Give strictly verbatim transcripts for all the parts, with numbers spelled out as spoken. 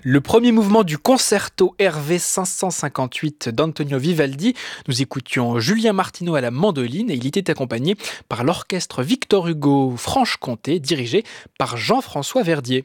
Le premier mouvement du concerto R V cinq cent cinquante-huit d'Antonio Vivaldi, nous écoutions Julien Martineau à la mandoline et il était accompagné par l'orchestre Victor Hugo Franche-Comté dirigé par Jean-François Verdier.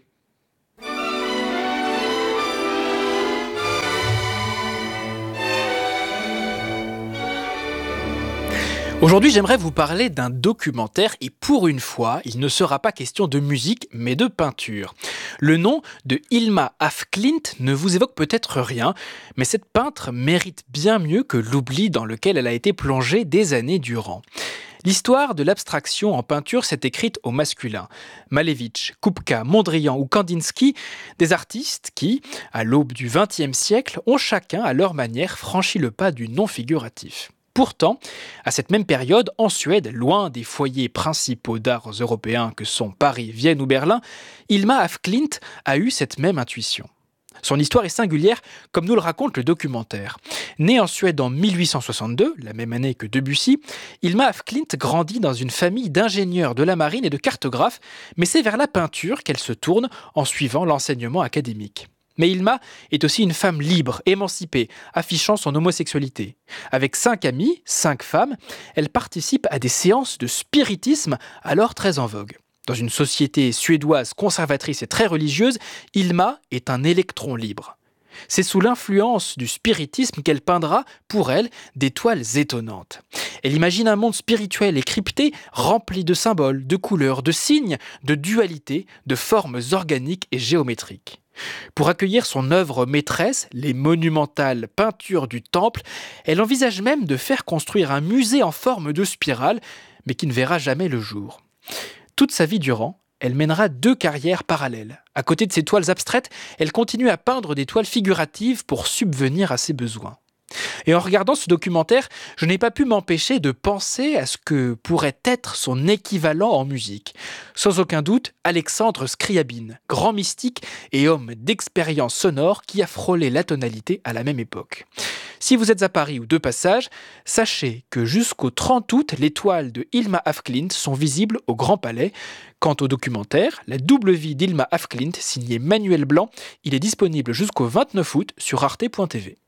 Aujourd'hui, j'aimerais vous parler d'un documentaire et pour une fois, il ne sera pas question de musique, mais de peinture. Le nom de Hilma af Klint ne vous évoque peut-être rien, mais cette peintre mérite bien mieux que l'oubli dans lequel elle a été plongée des années durant. L'histoire de l'abstraction en peinture s'est écrite au masculin. Malevich, Kupka, Mondrian ou Kandinsky, des artistes qui, à l'aube du vingtième siècle, ont chacun à leur manière franchi le pas du non figuratif. Pourtant, à cette même période, en Suède, loin des foyers principaux d'arts européens que sont Paris, Vienne ou Berlin, Hilma af Klint a eu cette même intuition. Son histoire est singulière, comme nous le raconte le documentaire. Née en Suède en mille huit cent soixante-deux, la même année que Debussy, Hilma af Klint grandit dans une famille d'ingénieurs de la marine et de cartographes, mais c'est vers la peinture qu'elle se tourne en suivant l'enseignement académique. Mais Hilma est aussi une femme libre, émancipée, affichant son homosexualité. Avec cinq amies, cinq femmes, elle participe à des séances de spiritisme alors très en vogue. Dans une société suédoise conservatrice et très religieuse, Hilma est un électron libre. C'est sous l'influence du spiritisme qu'elle peindra, pour elle, des toiles étonnantes. Elle imagine un monde spirituel et crypté, rempli de symboles, de couleurs, de signes, de dualités, de formes organiques et géométriques. Pour accueillir son œuvre maîtresse, les monumentales peintures du temple, elle envisage même de faire construire un musée en forme de spirale, mais qui ne verra jamais le jour. Toute sa vie durant, elle mènera deux carrières parallèles. À côté de ses toiles abstraites, elle continue à peindre des toiles figuratives pour subvenir à ses besoins. Et en regardant ce documentaire, je n'ai pas pu m'empêcher de penser à ce que pourrait être son équivalent en musique. Sans aucun doute, Alexandre Scriabine, grand mystique et homme d'expérience sonore qui a frôlé la tonalité à la même époque. Si vous êtes à Paris ou de passage, sachez que jusqu'au trente août, les toiles de Hilma af Klint sont visibles au Grand Palais. Quant au documentaire, La double vie d'Hilma af Klint, signé Manuel Blanc, il est disponible jusqu'au vingt-neuf août sur arte point t v.